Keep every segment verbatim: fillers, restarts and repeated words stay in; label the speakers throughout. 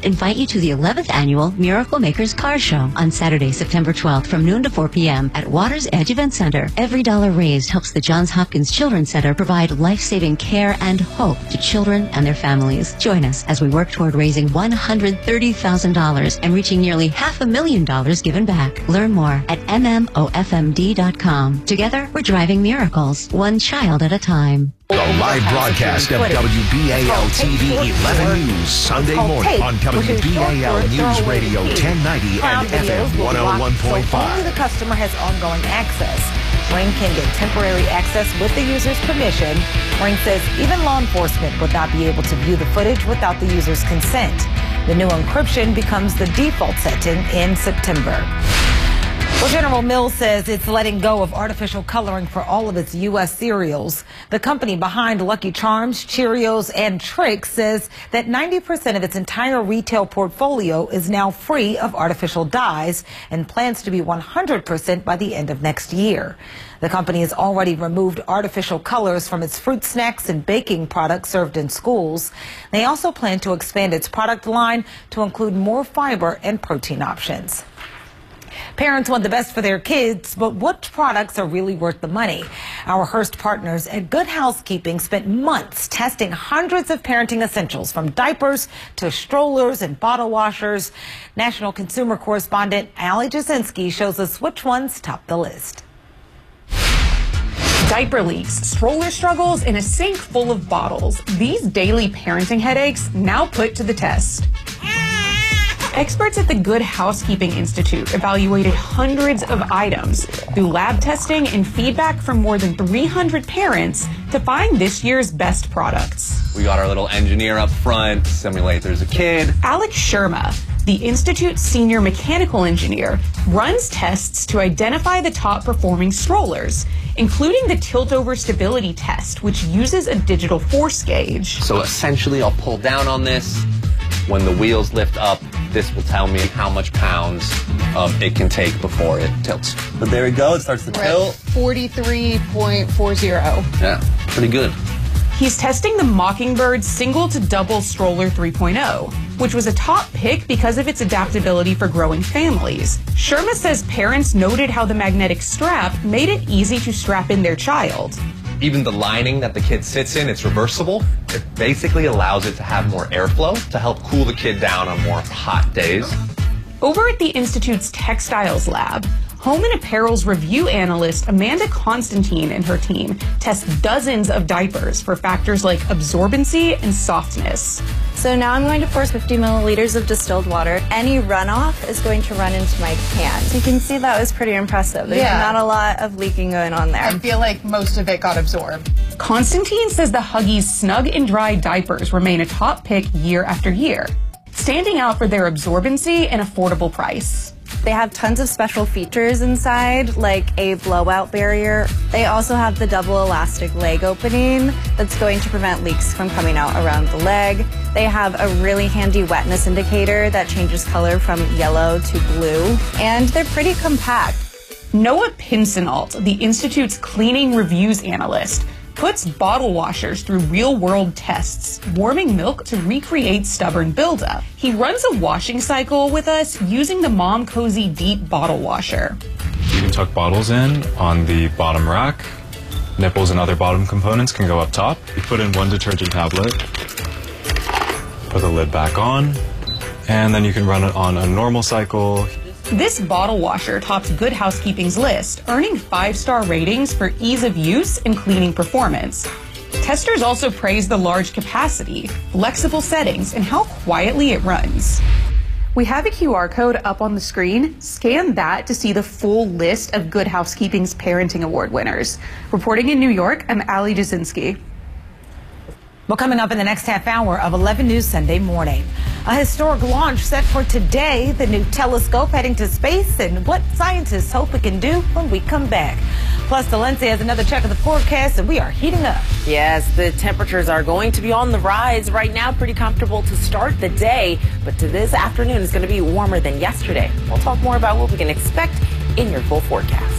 Speaker 1: invite you to the eleventh Annual Miracle Makers Car Show on Saturday, September twelfth from noon to four p.m. at Water's Edge Event Center. Every dollar raised helps the Johns Hopkins Children's Center provide life-saving care and hope to children and their families. Join us as we work toward raising one hundred thirty thousand dollars and reaching nearly half a million dollars given back. Learn more at m m o f m d dot com. Together, we're driving miracles, one child at a time.
Speaker 2: The live broadcast of W B A L T V eleven News Sunday morning on W B A L News Radio ten ninety and F M one oh one point five.
Speaker 3: Only the customer has ongoing access. Ring can get temporary access with the user's permission. Ring says even law enforcement would not be able to view the footage without the user's consent. The new encryption becomes the default setting in September. Well, General Mills says it's letting go of artificial coloring for all of its U S cereals. The company behind Lucky Charms, Cheerios, and Trix says that ninety percent of its entire retail portfolio is now free of artificial dyes and plans to be one hundred percent by the end of next year. The company has already removed artificial colors from its fruit snacks and baking products served in schools. They also plan to expand its product line to include more fiber and protein options. Parents want the best for their kids, but what products are really worth the money? Our Hearst partners at Good Housekeeping spent months testing hundreds of parenting essentials, from diapers to strollers and bottle washers. National consumer correspondent Ali Jasinski shows us which ones top the list.
Speaker 4: Diaper leaks, stroller struggles, and a sink full of bottles. These daily parenting headaches now put to the test. Experts at the Good Housekeeping Institute evaluated hundreds of items through lab testing and feedback from more than three hundred parents to find this year's best products.
Speaker 5: We got our little engineer up front, simulate there's a kid.
Speaker 4: Alex Sherma, the Institute's senior mechanical engineer, runs tests to identify the top performing strollers, including the tilt-over stability test, which uses a digital force gauge.
Speaker 5: So essentially, I'll pull down on this. When the wheels lift up, this will tell me how much pounds um, it can take before it tilts.
Speaker 6: But there we go, it starts to
Speaker 7: We're
Speaker 6: tilt.
Speaker 7: forty-three point four zero.
Speaker 5: Yeah, pretty good.
Speaker 4: He's testing the Mockingbird single to double stroller three point oh, which was a top pick because of its adaptability for growing families. Sherma says parents noted how the magnetic strap made it easy to strap in their child.
Speaker 5: Even the lining that the kid sits in, it's reversible. It basically allows it to have more airflow to help cool the kid down on more hot days.
Speaker 4: Over at the Institute's Textiles Lab, home and apparel's review analyst Amanda Constantine and her team test dozens of diapers for factors like absorbency and softness.
Speaker 8: So now I'm going to pour fifty milliliters of distilled water. Any runoff is going to run into my pan. So you can see that was pretty impressive. There's
Speaker 7: Yeah.
Speaker 8: not a lot of leaking going on there.
Speaker 7: I feel like most of it got absorbed.
Speaker 4: Constantine says the Huggies Snug and Dry diapers remain a top pick year after year, standing out for their absorbency and affordable price.
Speaker 8: They have tons of special features inside, like a blowout barrier. They also have the double elastic leg opening that's going to prevent leaks from coming out around the leg. They have a really handy wetness indicator that changes color from yellow to blue, and they're pretty compact.
Speaker 4: Noah Pinsenault, the Institute's cleaning reviews analyst, puts bottle washers through real-world tests, warming milk to recreate stubborn buildup. He runs a washing cycle with us using the Mom Cozy Deep Bottle Washer.
Speaker 9: You can tuck bottles in on the bottom rack. Nipples and other bottom components can go up top. You put in one detergent tablet, put the lid back on, and then you can run it on a normal cycle.
Speaker 4: This bottle washer tops Good Housekeeping's list, earning five-star ratings for ease of use and cleaning performance. Testers also praise the large capacity, flexible settings, and how quietly it runs. We have a Q R code up on the screen. Scan that to see the full list of Good Housekeeping's Parenting Award winners. Reporting in New York, I'm Ali Jasinski.
Speaker 3: Well, coming up in the next half hour of eleven News Sunday morning, a historic launch set for today, the new telescope heading to space, and what scientists hope it can do when we come back. Plus, Valencia has another check of the forecast, and we are heating up.
Speaker 10: Yes, the temperatures are going to be on the rise right now. Pretty comfortable to start the day, but to this afternoon is going to be warmer than yesterday. We'll talk more about what we can expect in your full forecast.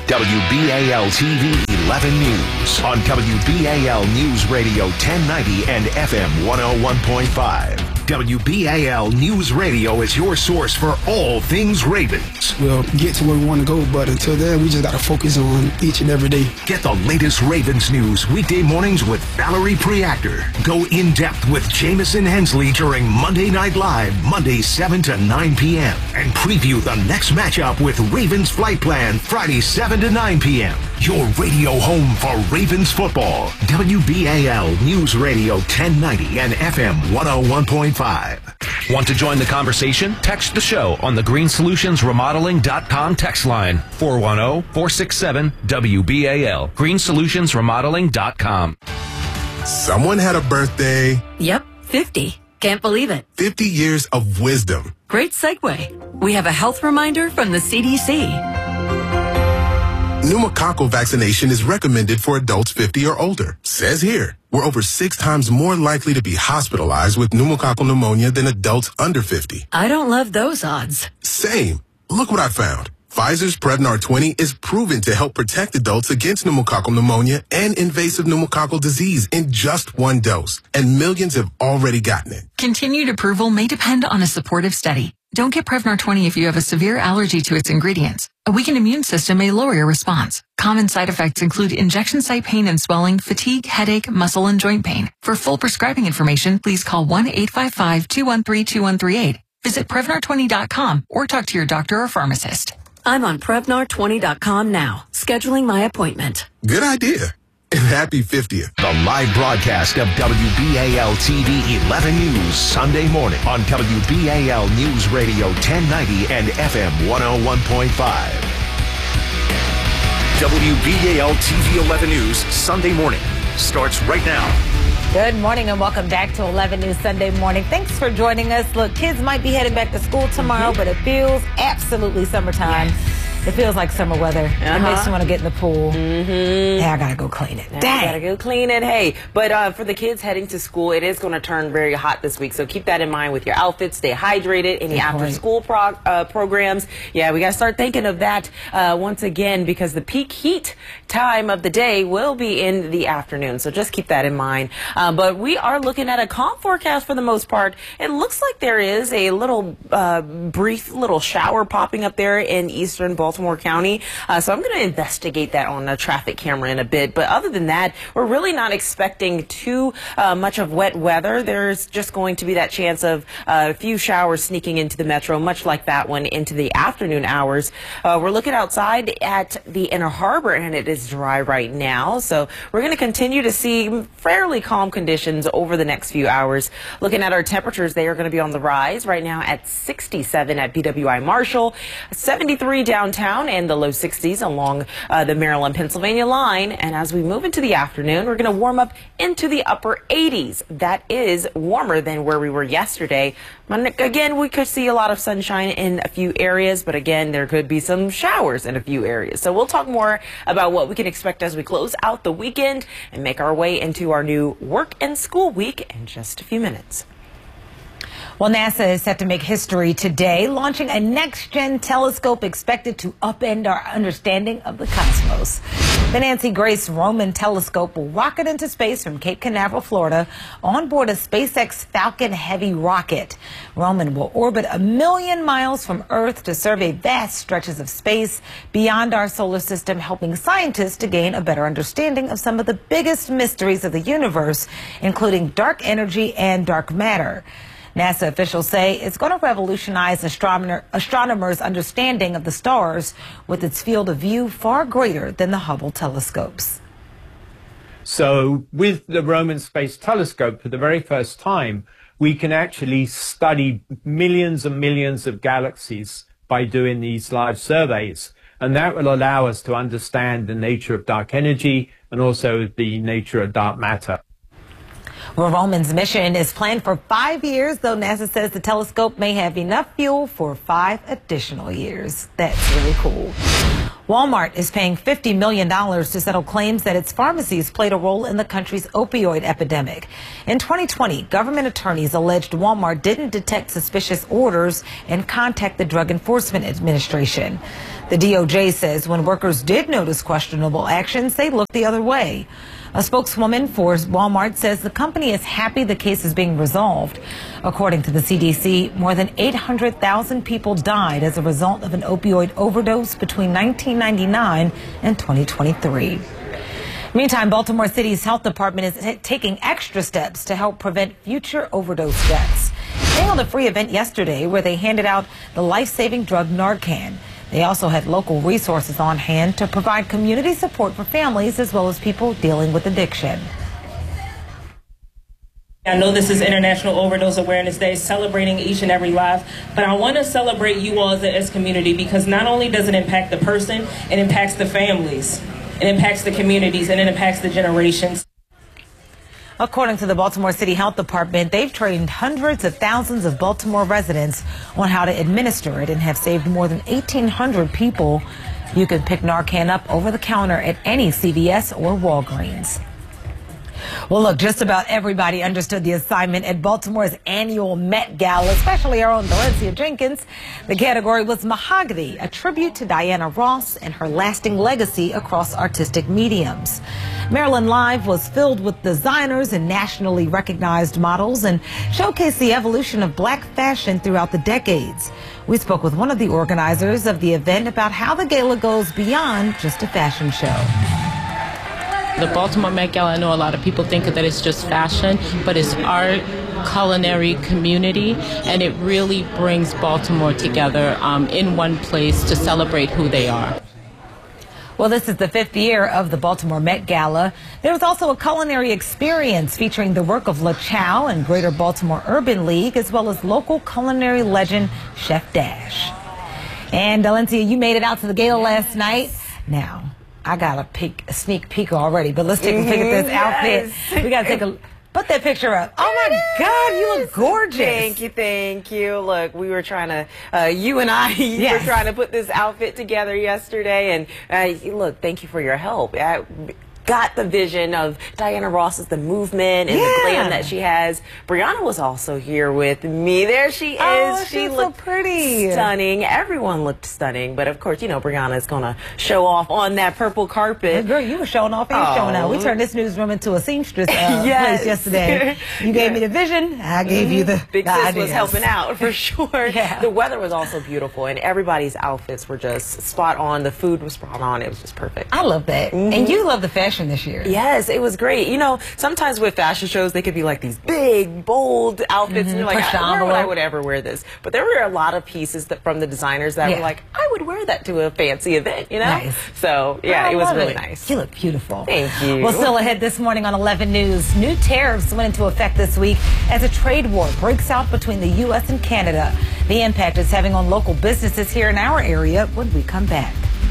Speaker 2: W B A L T V eleven News on W B A L News Radio ten ninety and F M one oh one point five. W B A L News Radio is your source for all things Ravens.
Speaker 6: We'll get to where we want to go, but until then, we just got to focus on each and every day.
Speaker 2: Get the latest Ravens news weekday mornings with Valerie Preactor. Go in depth with Jamison Hensley during Monday Night Live, Monday seven to nine p.m. And preview the next matchup with Ravens Flight Plan, Friday seven to nine p.m. Your radio home for Ravens football. W B A L News Radio ten ninety and F M one oh one point five. Want to join the conversation? Text the show on the green solutions remodeling dot com text line four one zero, four six seven, W B A L. green solutions remodeling dot com.
Speaker 11: Someone had a birthday.
Speaker 12: Yep, fifty. Can't believe it.
Speaker 11: fifty years of wisdom.
Speaker 12: Great segue. We have a health reminder from the C D C.
Speaker 11: Pneumococcal vaccination is recommended for adults fifty or older. Says here, we're over six times more likely to be hospitalized with pneumococcal pneumonia than adults under fifty.
Speaker 12: I don't love those odds.
Speaker 11: Same. Look what I found. Pfizer's Prevnar twenty is proven to help protect adults against pneumococcal pneumonia and invasive pneumococcal disease in just one dose. And millions have already gotten it.
Speaker 13: Continued approval may depend on a supportive study. Don't get Prevnar twenty if you have a severe allergy to its ingredients. A weakened immune system may lower your response. Common side effects include injection site pain and swelling, fatigue, headache, muscle, and joint pain. For full prescribing information, please call one eight five five, two one three, two one three eight. Visit Prevnar twenty dot com or talk to your doctor or pharmacist.
Speaker 12: I'm on Prevnar twenty dot com now, scheduling my appointment.
Speaker 11: Good idea. And happy fiftieth.
Speaker 2: The live broadcast of W B A L T V eleven News Sunday morning on W B A L News Radio ten ninety and F M one oh one point five. W B A L T V eleven News Sunday morning starts right now.
Speaker 3: Good morning and welcome back to eleven News Sunday morning. Thanks for joining us. Look, kids might be heading back to school tomorrow, mm-hmm. but it feels absolutely summertime. Yes. It feels like summer weather. Uh-huh. It makes you want to get in the pool.
Speaker 10: Mm-hmm.
Speaker 3: Hey, I gotta go clean it.
Speaker 10: I
Speaker 3: Dang.
Speaker 10: gotta go clean it. Hey, but uh, for the kids heading to school, it is going to turn very hot this week. So keep that in mind with your outfits. Stay hydrated. Any after-school prog- uh, programs. Yeah, we got to start thinking of that uh, once again because the peak heat time of the day will be in the afternoon. So just keep that in mind. Uh, but we are looking at a calm forecast for the most part. It looks like there is a little uh, brief little shower popping up there in eastern Baltimore. Baltimore County. Uh, so I'm going to investigate that on a traffic camera in a bit. But other than that, we're really not expecting too uh, much of wet weather. There's just going to be that chance of uh, a few showers sneaking into the metro, much like that one into the afternoon hours. Uh, we're looking outside at the Inner Harbor, and it is dry right now. So we're going to continue to see fairly calm conditions over the next few hours. Looking at our temperatures, they are going to be on the rise right now at sixty-seven at B W I Marshall, seventy-three downtown, and the low sixties along uh, the Maryland-Pennsylvania line. And as we move into the afternoon, we're going to warm up into the upper eighties. That is warmer than where we were yesterday. Again, we could see a lot of sunshine in a few areas, but again, there could be some showers in a few areas. So we'll talk more about what we can expect as we close out the weekend and make our way into our new work and school week in just a few minutes.
Speaker 3: Well, NASA is set to make history today, launching a next-gen telescope expected to upend our understanding of the cosmos. The Nancy Grace Roman telescope will rocket into space from Cape Canaveral, Florida, on board a SpaceX Falcon Heavy rocket. Roman will orbit a million miles from Earth to survey vast stretches of space beyond our solar system, helping scientists to gain a better understanding of some of the biggest mysteries of the universe, including dark energy and dark matter. NASA officials say it's going to revolutionize astronomer, astronomers' understanding of the stars with its field of view far greater than the Hubble telescopes.
Speaker 14: So with the Roman Space Telescope, for the very first time, we can actually study millions and millions of galaxies by doing these live surveys. And that will allow us to understand the nature of dark energy and also the nature of dark matter.
Speaker 3: Well, Roman's mission is planned for five years, though NASA says the telescope may have enough fuel for five additional years. That's really cool. Walmart is paying fifty million dollars to settle claims that its pharmacies played a role in the country's opioid epidemic. In twenty twenty, government attorneys alleged Walmart didn't detect suspicious orders and contact the Drug Enforcement Administration. The D O J says when workers did notice questionable actions, they looked the other way. A spokeswoman for Walmart says the company is happy the case is being resolved. According to the C D C, more than eight hundred thousand people died as a result of an opioid overdose between nineteen ninety-nine and twenty twenty-three. Meantime, Baltimore City's health department is taking extra steps to help prevent future overdose deaths. They held a free event yesterday where they handed out the life-saving drug Narcan. They also had local resources on hand to provide community support for families as well as people dealing with addiction.
Speaker 15: I know this is International Overdose Awareness Day, celebrating each and every life, but I want to celebrate you all as a as community, because not only does it impact the person, it impacts the families, it impacts the communities, and it impacts the generations.
Speaker 3: According to the Baltimore City Health Department, they've trained hundreds of thousands of Baltimore residents on how to administer it and have saved more than eighteen hundred people. You can pick Narcan up over the counter at any C V S or Walgreens. Well, look, just about everybody understood the assignment at Baltimore's annual Met Gala, especially our own Valencia Jenkins. The category was Mahogany, a tribute to Diana Ross and her lasting legacy across artistic mediums. Maryland Live was filled with designers and nationally recognized models and showcased the evolution of black fashion throughout the decades. We spoke with one of the organizers of the event about how the gala goes beyond just a fashion show.
Speaker 16: The Baltimore Met Gala, I know a lot of people think that it's just fashion, but it's art, culinary, community, and it really brings Baltimore together um, in one place to celebrate who they are.
Speaker 3: Well, this is the fifth year of the Baltimore Met Gala. There was also a culinary experience featuring the work of La Chow and Greater Baltimore Urban League, as well as local culinary legend Chef Dash. And Valencia, you made it out to the gala last night. Now, I got a, peek, a sneak peek already, but let's take a peek at this outfit.
Speaker 10: Yes.
Speaker 3: We got to take a put that picture up. Oh my God, you look gorgeous.
Speaker 10: Thank you, thank you. Look, we were trying to, uh, you and I
Speaker 3: Yes.
Speaker 10: were trying to put this outfit together yesterday, and uh, look, thank you for your help. I, got the vision of Diana Ross as the movement and
Speaker 3: Yeah.
Speaker 10: the glam that she has. Brianna was also here with me. There she is.
Speaker 3: Oh,
Speaker 10: she
Speaker 3: she's
Speaker 10: looked
Speaker 3: so pretty.
Speaker 10: stunning. Everyone looked stunning. But of course, you know, Brianna is going to show off on that purple carpet.
Speaker 3: Hey, girl, you were showing off and
Speaker 10: Oh.
Speaker 3: showing out. We turned this newsroom into a seamstress uh,
Speaker 10: Yes.
Speaker 3: place yesterday. You gave me the vision. I gave you the
Speaker 10: Big
Speaker 3: the
Speaker 10: Sis
Speaker 3: ideas.
Speaker 10: was helping out for sure.
Speaker 3: Yeah.
Speaker 10: The weather was also beautiful, and everybody's outfits were just spot on. The food was spot on. It was just perfect.
Speaker 3: I love that.
Speaker 10: Mhm.
Speaker 3: And you love the fashion this year.
Speaker 10: Yes, it was great. You know, sometimes with fashion shows, they could be like these big, bold outfits,
Speaker 3: Mhm.
Speaker 10: and you're like,
Speaker 3: Push the
Speaker 10: I, where would I
Speaker 3: envelope.
Speaker 10: would ever wear this? But there were a lot of pieces that from the designers that
Speaker 3: Yeah.
Speaker 10: were like, I would wear that to a fancy event, you know?
Speaker 3: Nice.
Speaker 10: So, yeah,
Speaker 3: I
Speaker 10: it was
Speaker 3: love
Speaker 10: really
Speaker 3: it.
Speaker 10: nice.
Speaker 3: You look beautiful.
Speaker 10: Thank you.
Speaker 3: Well, still ahead this morning on eleven News, new tariffs went into effect this week as a trade war breaks out between the U S and Canada. The impact it's having on local businesses here in our area when we come back.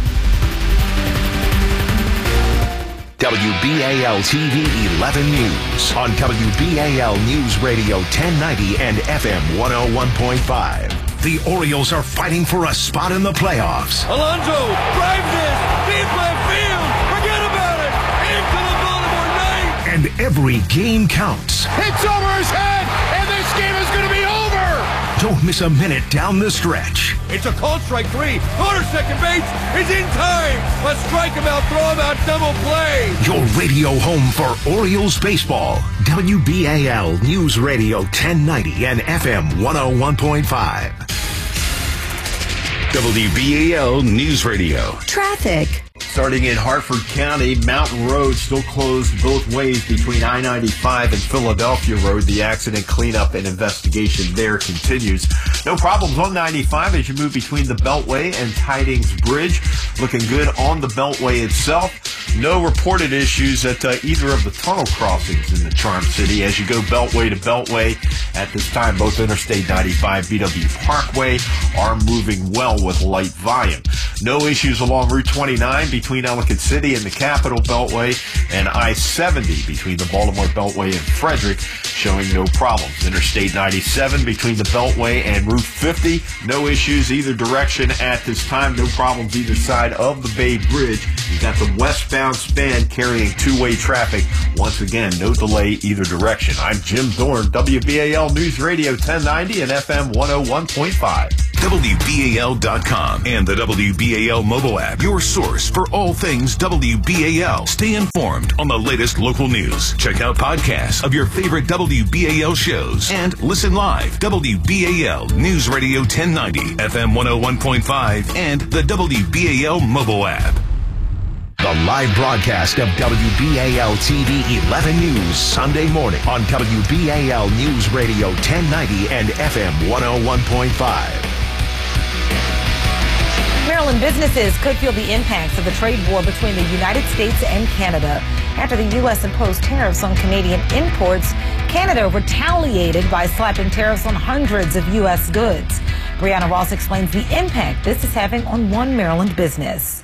Speaker 2: W B A L T V eleven News on W B A L News Radio ten ninety and F M one oh one point five. The Orioles are fighting for a spot in the playoffs.
Speaker 17: Alonso drives this deep left field. Forget about it. Into the Baltimore Knights.
Speaker 2: And every game counts.
Speaker 17: Hits over his head, and this game is going to be over.
Speaker 2: Don't miss a minute down the stretch.
Speaker 17: It's a called strike three. Corner second base is in time. Let's strike him out, throw him out, double play.
Speaker 2: Your radio home for Orioles baseball. W B A L News Radio ten ninety and F M one oh one point five.
Speaker 18: W B A L News Radio.
Speaker 19: Traffic.
Speaker 20: Starting in Hartford County, Mountain Road still closed both ways between I ninety-five and Philadelphia Road. The accident cleanup and investigation there continues. No problems on ninety-five as you move between the Beltway and Tidings Bridge. Looking good on the Beltway itself. No reported issues at uh, either of the tunnel crossings in the Charm City as you go Beltway to Beltway. At this time, both Interstate ninety-five, B W Parkway are moving well with light volume. No issues along Route twenty-nine between Ellicott City and the Capitol Beltway, and I seventy between the Baltimore Beltway and Frederick showing no problems. Interstate ninety-seven between the Beltway and Route fifty, no issues either direction at this time. No problems either side of the Bay Bridge. You've got the westbound span carrying two-way traffic. Once again, no delay either direction. I'm Jim Dorn, W B A L News Radio ten ninety and F M one oh one point five.
Speaker 2: W B A L dot com and the W B A L mobile app, your source for all things W B A L. Stay informed on the latest local news. Check out podcasts of your favorite W B A L shows and listen live. W B A L News Radio ten ninety, F M one oh one point five, and the W B A L mobile app. The live broadcast of W B A L T V eleven News Sunday morning on W B A L News Radio ten ninety and F M one oh one point five.
Speaker 3: Maryland businesses could feel the impacts of the trade war between the United States and Canada. After the U S imposed tariffs on Canadian imports, Canada retaliated by slapping tariffs on hundreds of U S goods. Brianna Ross explains the impact this is having on one Maryland business.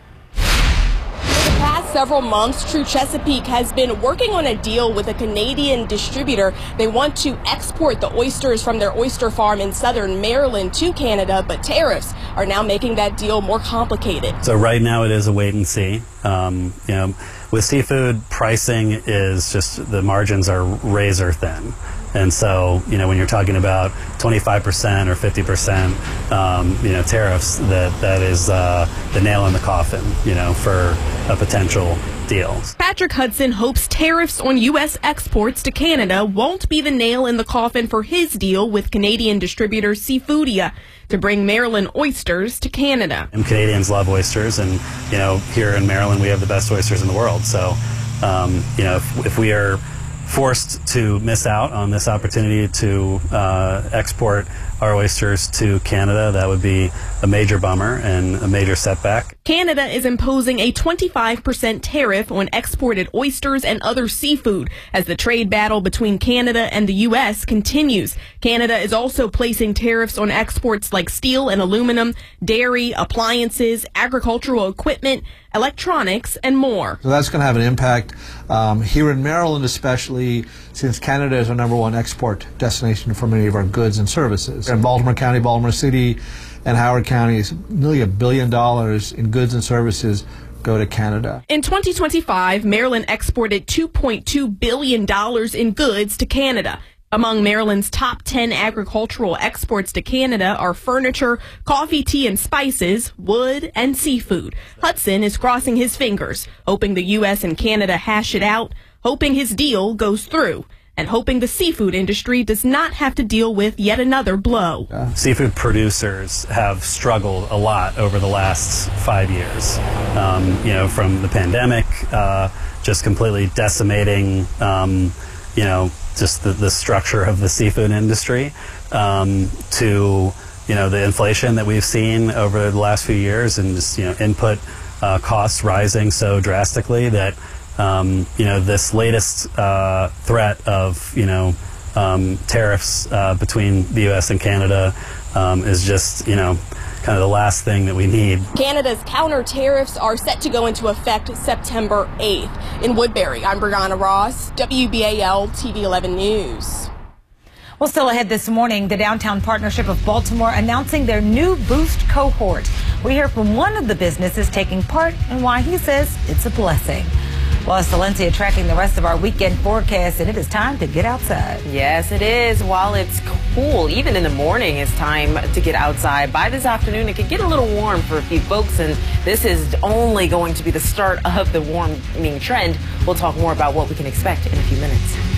Speaker 19: For the past several months, True Chesapeake has been working on a deal with a Canadian distributor. They want to export the oysters from their oyster farm in southern Maryland to Canada, but tariffs are now making that deal more complicated.
Speaker 21: So right now it is a wait and see. Um, you know, with seafood, pricing is just, the margins are razor thin. And so, you know, when you're talking about twenty-five percent or fifty percent, um, you know, tariffs, that, that is uh, the nail in the coffin, you know, for a potential deal.
Speaker 19: Patrick Hudson hopes tariffs on U S exports to Canada won't be the nail in the coffin for his deal with Canadian distributor Seafoodia to bring Maryland oysters to Canada.
Speaker 21: And Canadians love oysters, and, you know, here in Maryland we have the best oysters in the world. So, um, you know, if, if we are forced to miss out on this opportunity to uh, export our oysters to Canada, that would be a major bummer and a major setback.
Speaker 19: Canada is imposing a twenty-five percent tariff on exported oysters and other seafood as the trade battle between Canada and the U S continues. Canada is also placing tariffs on exports like steel and aluminum, dairy, appliances, agricultural equipment, electronics, and more.
Speaker 22: So that's going to have an impact um, here in Maryland, especially since Canada is our number one export destination for many of our goods and services. In Baltimore County, Baltimore City, and Howard County, nearly a billion dollars in goods and services go to Canada.
Speaker 19: In twenty twenty-five, Maryland exported two point two billion dollars in goods to Canada. Among Maryland's top ten agricultural exports to Canada are furniture, coffee, tea, and spices, wood, and seafood. Hudson is crossing his fingers, hoping the U S and Canada hash it out, hoping his deal goes through, and hoping the seafood industry does not have to deal with yet another blow.
Speaker 21: Yeah. Seafood producers have struggled a lot over the last five years. Um, you know, from the pandemic, uh, just completely decimating, um, you know, just the, the structure of the seafood industry, um, to, you know, the inflation that we've seen over the last few years, and just, you know, input uh, costs rising so drastically that, um, you know, this latest uh, threat of, you know, um, tariffs uh, between the U S and Canada um, is just, you know, kind of the last thing that we need.
Speaker 19: Canada's counter tariffs are set to go into effect September eighth. In Woodbury, I'm Brianna Ross, W B A L T V eleven News.
Speaker 3: Well, still ahead this morning, the Downtown Partnership of Baltimore announcing their new Boost cohort. We hear from one of the businesses taking part and why he says it's a blessing. Well, it's Valencia tracking the rest of our weekend forecast, and it is time to get outside.
Speaker 10: Yes, it is. While it's cool, even in the morning, it's time to get outside. By this afternoon, it could get a little warm for a few folks, and this is only going to be the start of the warming trend. We'll talk more about what we can expect in a few minutes.